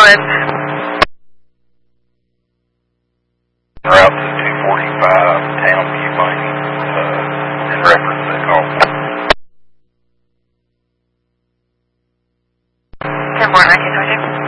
1. Route to 245 Townview Lane, in reference to the call. 10-4, 1922.